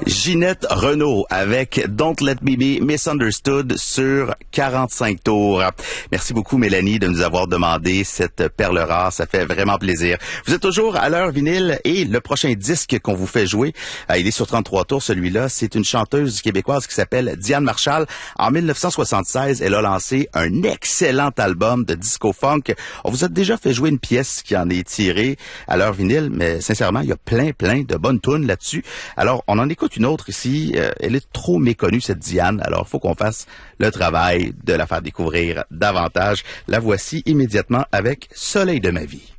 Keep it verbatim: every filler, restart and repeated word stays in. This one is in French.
Ginette Renault avec Don't Let Me Be Misunderstood sur quarante-cinq tours. Merci beaucoup Mélanie de nous avoir demandé cette perle rare, ça fait vraiment plaisir. Vous êtes toujours à l'heure vinyle et le prochain disque qu'on vous fait jouer, euh, il est sur trente-trois tours celui-là, c'est une chanteuse québécoise qui s'appelle Diane Marshall. En mille neuf cent soixante-seize, elle a lancé un excellent album de disco-funk. On vous a déjà fait jouer une pièce qui en est tirée à l'heure vinyle, mais sincèrement, il y a plein, plein de bonnes tunes là-dessus. Alors, on en écoute une autre ici. Euh, elle est trop méconnue, cette Diane. Alors, il faut qu'on fasse le travail de la faire découvrir davantage. La voici immédiatement avec Soleil de ma vie.